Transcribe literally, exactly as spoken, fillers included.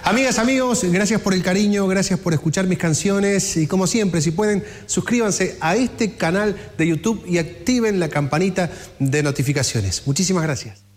Amigas, amigos, gracias por el cariño, gracias por escuchar mis canciones y como siempre, si pueden, suscríbanse a este canal de YouTube y activen la campanita de notificaciones. Muchísimas gracias.